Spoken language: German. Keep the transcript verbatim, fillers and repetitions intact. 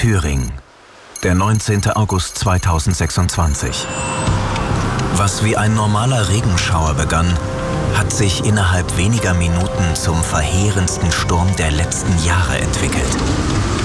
Thüringen, der neunzehnte August zweitausendsechsundzwanzig. Was wie ein normaler Regenschauer begann, hat sich innerhalb weniger Minuten zum verheerendsten Sturm der letzten Jahre entwickelt.